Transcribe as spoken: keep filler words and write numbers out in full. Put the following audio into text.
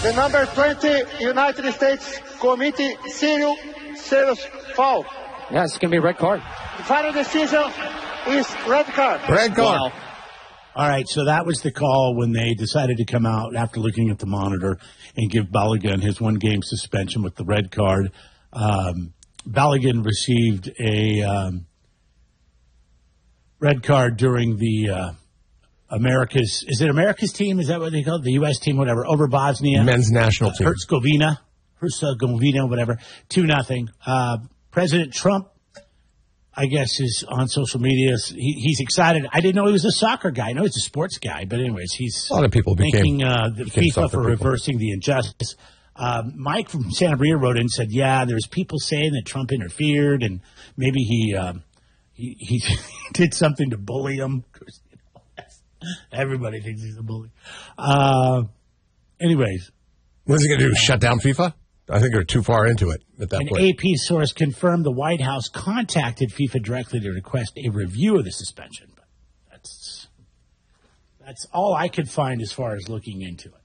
The number twenty United States committee serious serious foul. Yeah, it's going to be a red card. The final decision is red card. Red card. Wow. All right, so that was the call when they decided to come out after looking at the monitor and give Balogun his one-game suspension with the red card. Um, Balogun received a um, red card during the uh, America's, is it America's team? Is that what they call it? The U S team, whatever, over Bosnia. Men's national team. Herzegovina, Herzegovina, whatever, two nothing. Uh, President Trump, I guess, is on social media. He, he's excited. I didn't know he was a soccer guy. I know he's a sports guy, but anyways, he's a lot of people became, thanking uh, the became FIFA for people. reversing the injustice. Uh, Mike from Santa Maria wrote in and said, yeah, there's people saying that Trump interfered and maybe he um, he, he did something to bully him. You know, everybody thinks he's a bully. Uh, anyways. What's he going to do, shut down FIFA? I think they're too far into it at that An point. A P source confirmed the White House contacted FIFA directly to request a review of the suspension. But that's that's all I could find as far as looking into it.